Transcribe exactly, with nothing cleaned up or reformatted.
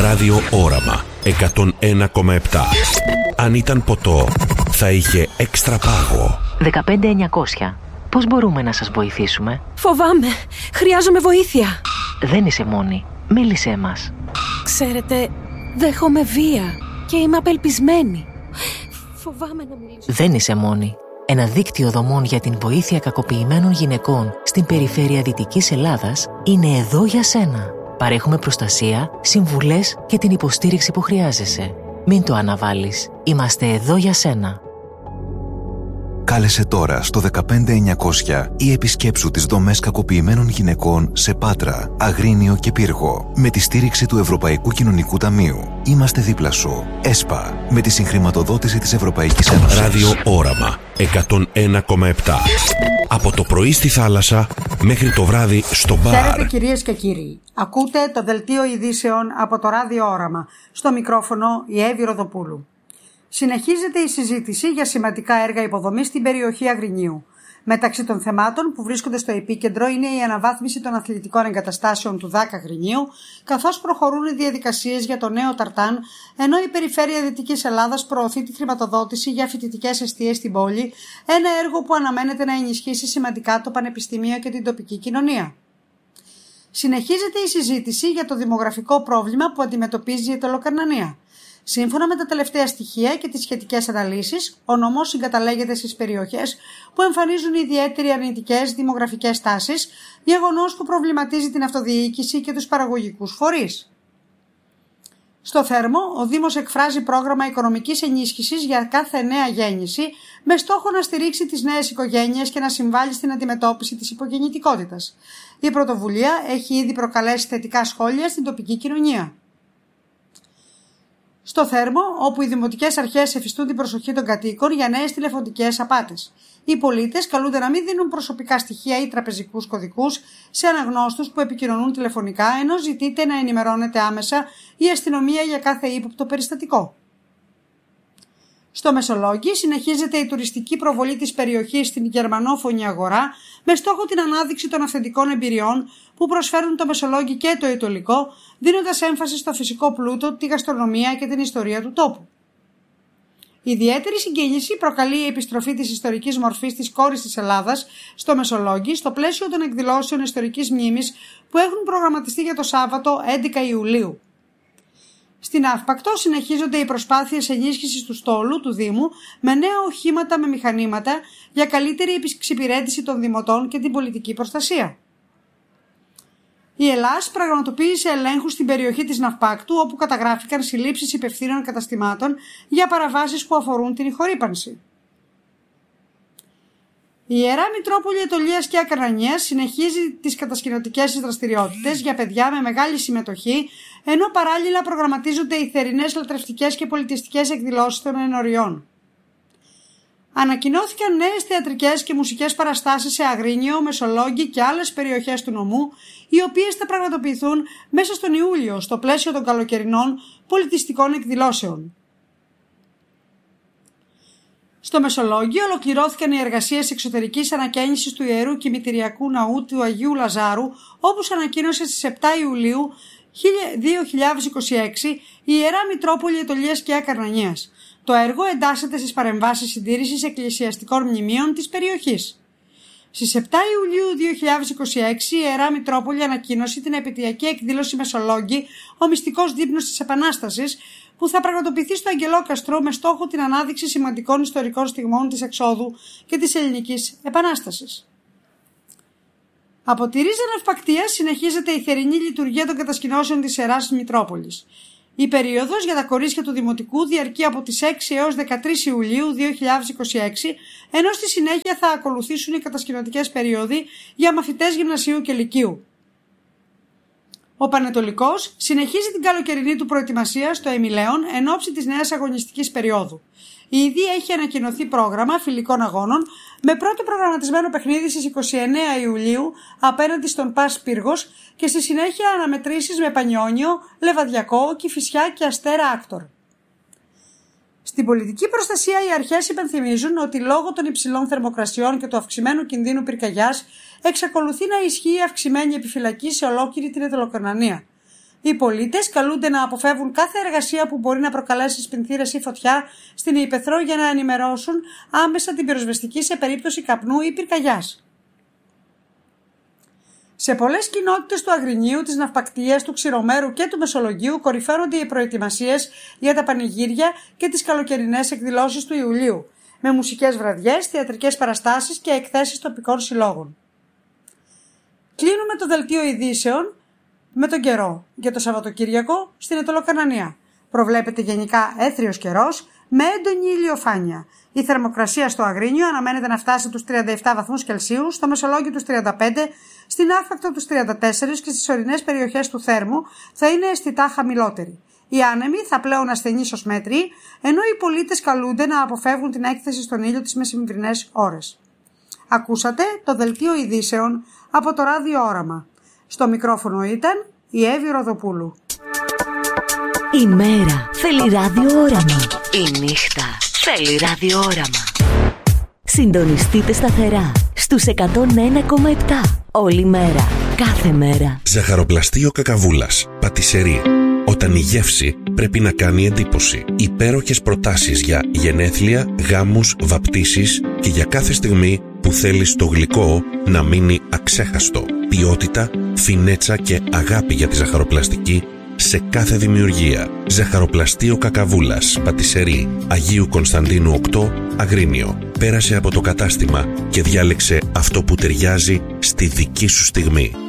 Ράδιο Όραμα εκατόν ένα κόμμα επτά. Αν ήταν ποτό, θα είχε έξτρα πάγο. δεκαπέντε εννιακόσια. Πώς μπορούμε να σας βοηθήσουμε? Φοβάμαι. Χρειάζομαι βοήθεια. Δεν είσαι μόνη. Μίλησέ μας. Ξέρετε, δέχομαι βία και είμαι απελπισμένη. Φοβάμαι να μιλήσω. Δεν είσαι μόνη. Ένα δίκτυο δομών για την βοήθεια κακοποιημένων γυναικών στην περιφέρεια Δυτικής Ελλάδας είναι εδώ για σένα. Παρέχουμε προστασία, συμβουλές και την υποστήριξη που χρειάζεσαι. Μην το αναβάλεις. Είμαστε εδώ για σένα. Κάλεσε τώρα στο δεκαπέντε εννιακόσια ή επισκέψου τις δομές κακοποιημένων γυναικών σε Πάτρα, Αγρίνιο και Πύργο με τη στήριξη του Ευρωπαϊκού Κοινωνικού Ταμείου. Είμαστε δίπλα σου. ΕΣΠΑ, με τη συγχρηματοδότηση της Ευρωπαϊκής Ένωσης. Ράδιο Όραμα εκατόν ένα κόμμα επτά. Από το πρωί στη θάλασσα μέχρι το βράδυ στο μπαρ. Χαίρετε κυρίες και κύριοι. Ακούτε το δελτίο ειδήσεων από το Ράδιο Όραμα. Στο μικρόφωνο η Εύη Ροδοπούλου. Συνεχίζεται η συζήτηση για σημαντικά έργα υποδομής στην περιοχή Αγρινίου. Μεταξύ των θεμάτων που βρίσκονται στο επίκεντρο είναι η αναβάθμιση των αθλητικών εγκαταστάσεων του ΔΑΚ Αγρινίου, καθώς προχωρούν οι διαδικασίες για το νέο ταρτάν, ενώ η Περιφέρεια Δυτικής Ελλάδας προωθεί τη χρηματοδότηση για φοιτητικές εστίες στην πόλη, ένα έργο που αναμένεται να ενισχύσει σημαντικά το πανεπιστήμιο και την τοπική κοινωνία. Συνεχίζεται η συζήτηση για το δημογραφικό πρόβλημα που αντιμετωπίζει η Αιτωλοκαρνανία. Σύμφωνα με τα τελευταία στοιχεία και τις σχετικές αναλύσεις, ο νομός συγκαταλέγεται στις περιοχές που εμφανίζουν ιδιαίτερη αρνητικές δημογραφικές τάσεις, γεγονός που προβληματίζει την αυτοδιοίκηση και τους παραγωγικούς φορείς. Στο Θέρμο, ο Δήμος εκφράζει πρόγραμμα οικονομικής ενίσχυσης για κάθε νέα γέννηση, με στόχο να στηρίξει τις νέες οικογένειες και να συμβάλλει στην αντιμετώπιση της υπογεννητικότητας. Η πρωτοβουλία έχει ήδη προκαλέσει θετικά σχόλια στην τοπική κοινωνία. Στο Θέρμο, όπου οι δημοτικές αρχές εφιστούν την προσοχή των κατοίκων για νέες τηλεφωνικές απάτες. Οι πολίτες καλούνται να μην δίνουν προσωπικά στοιχεία ή τραπεζικούς κωδικούς σε αναγνώστους που επικοινωνούν τηλεφωνικά, ενώ ζητείται να ενημερώνεται άμεσα η αστυνομία για κάθε ύποπτο περιστατικό. Στο Μεσολόγγι συνεχίζεται η τουριστική προβολή της περιοχής στην γερμανόφωνη αγορά, με στόχο την ανάδειξη των αυθεντικών εμπειριών που προσφέρουν το Μεσολόγγι και το Αιτωλικό, δίνοντας έμφαση στο φυσικό πλούτο, τη γαστρονομία και την ιστορία του τόπου. Ιδιαίτερη συγκίνηση προκαλεί η επιστροφή της ιστορικής μορφής της κόρης της Ελλάδας στο Μεσολόγγι, στο πλαίσιο των εκδηλώσεων ιστορικής μνήμης που έχουν προγραμματιστεί για το Σάββατο έντεκα Ιουλίου. Στην Αύπακτο συνεχίζονται οι προσπάθειες ενίσχυσης του στόλου του Δήμου με νέα οχήματα με μηχανήματα για καλύτερη εξυπηρέτηση των δημοτών και την πολιτική προστασία. Η Ελλάς πραγματοποίησε ελέγχους στην περιοχή της Ναυπάκτου, όπου καταγράφηκαν συλλήψεις υπευθύνων καταστημάτων για παραβάσεις που αφορούν την ηχορύπανση. Η Ιερά Μητρόπολη Αιτωλίας και Ακαρνανίας συνεχίζει τις κατασκηνωτικές της δραστηριότητες για παιδιά με μεγάλη συμμετοχή, ενώ παράλληλα προγραμματίζονται οι θερινές λατρευτικές και πολιτιστικές εκδηλώσεις των ενωριών. Ανακοινώθηκαν νέες θεατρικές και μουσικές παραστάσεις σε Αγρίνιο, Μεσολόγγι και άλλες περιοχές του νομού, οι οποίες θα πραγματοποιηθούν μέσα στον Ιούλιο στο πλαίσιο των καλοκαιρινών πολιτιστικών εκδηλώσεων. Στο Μεσολόγγιο ολοκληρώθηκαν οι εργασίες εξωτερικής ανακαίνησης του Ιερού Κημητηριακού Ναού του Αγίου Λαζάρου, όπως ανακοίνωσε στις επτά Ιουλίου δύο χιλιάδες είκοσι έξι η Ιερά Μητρόπολη Αιτωλίας και Ακαρνανίας. Το έργο εντάσσεται στις παρεμβάσεις συντήρησης εκκλησιαστικών μνημείων της περιοχής. Στις επτά Ιουλίου δύο χιλιάδες είκοσι έξι η Ιερά Μητρόπολη ανακοίνωσε την επαιτειακή εκδήλωση Μεσολόγγι, ο μυστικός δείπνος της Επανάστασης, που θα πραγματοποιηθεί στο Αγγελόκαστρο με στόχο την ανάδειξη σημαντικών ιστορικών στιγμών της εξόδου και της Ελληνικής Επανάστασης. Από τη Ρίζα Ναυπακτίας συνεχίζεται η θερινή λειτουργία των κατασκηνώσεων της Ιεράς Μητρόπολης. Η περίοδος για τα κορίτσια του Δημοτικού διαρκεί από τις έξι έως δεκατρείς Ιουλίου δύο χιλιάδες είκοσι έξι, ενώ στη συνέχεια θα ακολουθήσουν οι κατασκηνωτικές περίοδοι για μαθητές γυμνασίου και λυκείου. Ο Πανετολικός συνεχίζει την καλοκαιρινή του προετοιμασία στο Εμιλέον εν ώψη της νέας αγωνιστικής περίοδου. Ήδη έχει ανακοινωθεί πρόγραμμα φιλικών αγώνων με πρώτο προγραμματισμένο παιχνίδι στις είκοσι εννέα Ιουλίου απέναντι στον ΠΑΣ Πύργος και στη συνέχεια αναμετρήσεις με Πανιόνιο, Λεβαδιακό, Κηφισιά και Αστέρα Άκτορ. Στην πολιτική προστασία οι αρχές υπενθυμίζουν ότι λόγω των υψηλών θερμοκρασιών και του αυξημένου κινδύνου πυρκαγιάς εξακολουθεί να ισχύει η αυξημένη επιφυλακή σε ολόκληρη την Αιτωλοκαρνανία. Οι πολίτες καλούνται να αποφεύγουν κάθε εργασία που μπορεί να προκαλέσει σπινθήρες ή φωτιά στην ύπαιθρο για να ενημερώσουν άμεσα την πυροσβεστική σε περίπτωση καπνού ή πυρκαγιάς. Σε πολλές κοινότητες του Αγρινίου, της Ναυπακτίας, του Ξηρομέρου και του Μεσολογγίου κορυφαίνονται οι προετοιμασίες για τα πανηγύρια και τις καλοκαιρινές εκδηλώσεις του Ιουλίου, με μουσικές βραδιές, θεατρικές παραστάσεις και εκθέσεις τοπικών συλλόγων. Κλείνουμε το δελτίο ειδήσεων με τον καιρό για το Σαββατοκύριακο στην Αιτωλοκανανία. Προβλέπεται γενικά έθριος καιρός με έντονη ηλιοφάνεια. Η θερμοκρασία στο Αγρίνιο αναμένεται να φτάσει τους τριάντα επτά βαθμούς Κελσίου, στο Μεσολόγγιο τους τριάντα πέντε, στην Άρπακτο τους τριάντα τέσσερα και στις ορεινές περιοχές του Θέρμου θα είναι αισθητά χαμηλότεροι. Οι άνεμοι θα πλέουν ασθενείς ως μέτροι, ενώ οι πολίτες καλούνται να αποφεύγουν την έκθεση στον ήλιο τις μεσημβρινές ώρες. Ακούσατε το δελτίο ειδήσεων από το Ράδιο Όραμα. Στο μικρόφωνο ήταν η Εύη Ροδοπούλου. Η μέρα θέλει ράδιο όραμα. Η νύχτα θέλει ράδιο όραμα. Συντονιστείτε σταθερά στους εκατόν ένα κόμμα επτά. Όλη μέρα, κάθε μέρα. Ζαχαροπλαστείο Κακαβούλας. Πατισερί. Όταν η γεύση πρέπει να κάνει εντύπωση. Υπέροχες προτάσεις για γενέθλια, γάμους, βαπτίσεις και για κάθε στιγμή που θέλεις το γλυκό να μείνει αξέχαστο. Ποιότητα, φινέτσα και αγάπη για τη ζαχαροπλαστική σε κάθε δημιουργία. Ζαχαροπλαστείο Κακαβούλας. Πατισερί. Αγίου Κωνσταντίνου οκτώ, Αγρίνιο. Πέρασε από το κατάστημα και διάλεξε αυτό που ταιριάζει στη δική σου στιγμή.